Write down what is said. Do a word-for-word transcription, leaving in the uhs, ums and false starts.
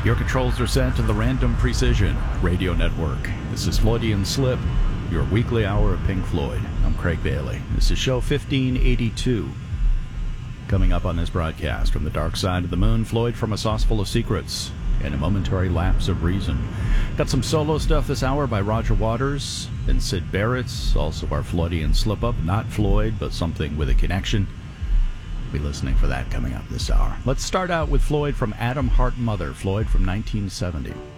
Your controls are set to the Random Precision Radio Network. This is Floydian Slip, your weekly hour of Pink Floyd. I'm Craig Bailey. This is show fifteen eighty-two. Coming up on this broadcast, from the dark side of the moon, Floyd from A Sauce Full of Secrets, and a momentary lapse of reason. Got some solo stuff this hour by Roger Waters and Syd Barrett's, also our Floydian Slip-Up, not Floyd, but something with a connection. Be listening for that coming up this hour. Let's start out with Floyd from Atom Heart Mother, Floyd from nineteen seventy.